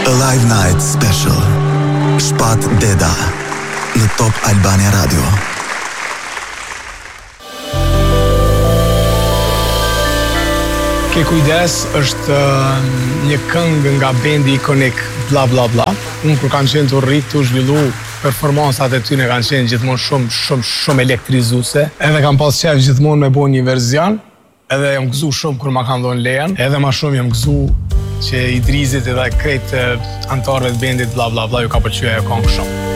A Live Night Special. Shpat Deda në Top Albania Radio. Ke kujdes është një këngë nga bendi ikonik Bla Bla Bla. Unë kur kanë qenë të rritë të zhvillu performansat e tyre kanë qenë gjithmonë shumë elektrizuese. Edhe kam pas qef gjithmonë me bo një verzion. Edhe jam gëzu shumë kur ma kanë dhënë lejen. Edhe ma shumë jam gëzu që Idrizit edhe krejt antarëve të bendit Bla Bla Bla ju ka pëlqyer ajo këngë shumë.